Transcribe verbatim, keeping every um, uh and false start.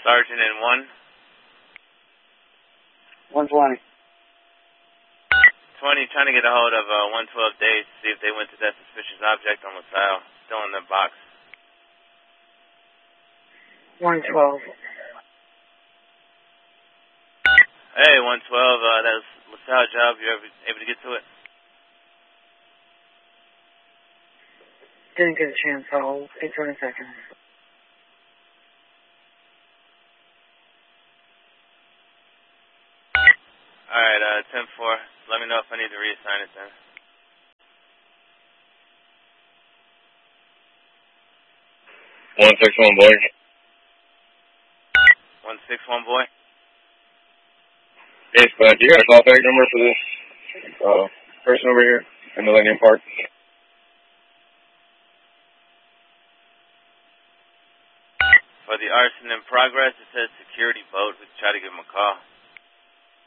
Sergeant in one. one twenty. twenty, trying to get a hold of uh, one twelve days to see if they went to that suspicious object on LaSalle. Still in the box. one twelve. Hey, one twelve, uh, that was LaSalle job. You ever able to get to it? Didn't get a chance, so I'll eight twenty seconds. Alright, uh, ten four. Let me know if I need to reassign it then. one six one, boy. one six one, boy. Hey, Spud, you got a callback number for this uh, person over here in Millennium Park? For the arson in progress, it says security boat. We can try to give him a call.